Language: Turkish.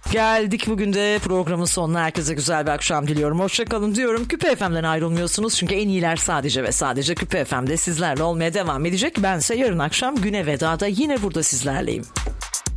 Geldik bugün de programın sonuna. Herkese güzel bir akşam diliyorum. Hoşçakalın diyorum. Küpe FM'den ayrılmıyorsunuz. Çünkü en iyiler sadece ve sadece Küpe FM'de sizlerle olmaya devam edecek. Bense yarın akşam güne vedada yine burada sizlerleyim.